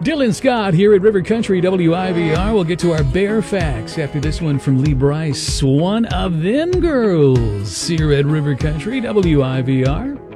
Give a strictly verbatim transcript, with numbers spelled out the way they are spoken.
Dylan Scott here at River Country W I V R. We'll get to our bear facts after this one from Lee Bryce. One of them girls here at River Country W I V R.